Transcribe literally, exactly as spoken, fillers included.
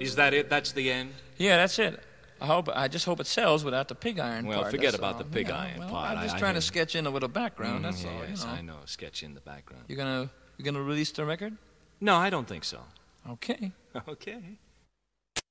Is that it? That's the end? Yeah, that's it. I hope. I just hope it sells without the pig iron Well, part. forget that's about all. the pig Yeah, iron well, part. I'm just I- I trying hear to you. sketch in it with a background. Mhm, that's all. Yes, You know. I know. Sketch in the background. You gonna you gonna release the record? No, I don't think so. Okay. Okay.